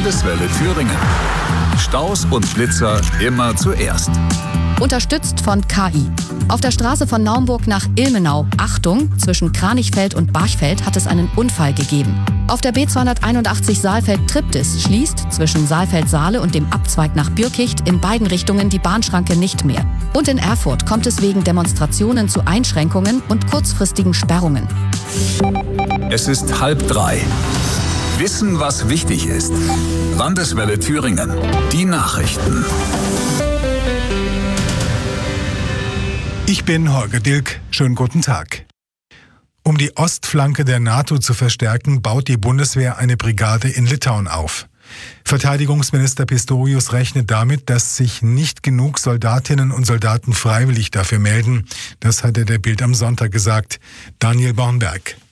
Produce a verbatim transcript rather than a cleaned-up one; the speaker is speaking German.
Landeswelle Thüringen. Staus und Blitzer immer zuerst. Unterstützt von K I. Auf der Straße von Naumburg nach Ilmenau, Achtung, zwischen Kranichfeld und Barchfeld hat es einen Unfall gegeben. Auf der B zweihunderteinundachtzig Saalfeld-Triptis schließt zwischen Saalfeld-Saale und dem Abzweig nach Birkicht in beiden Richtungen die Bahnschranke nicht mehr. Und in Erfurt kommt es wegen Demonstrationen zu Einschränkungen und kurzfristigen Sperrungen. Es ist halb drei. Wissen, was wichtig ist. Landeswelle Thüringen. Die Nachrichten. Ich bin Holger Dilk. Schönen guten Tag. Um die Ostflanke der NATO zu verstärken, baut die Bundeswehr eine Brigade in Litauen auf. Verteidigungsminister Pistorius rechnet damit, dass sich nicht genug Soldatinnen und Soldaten freiwillig dafür melden. Das hat er der Bild am Sonntag gesagt. Daniel Bornberg.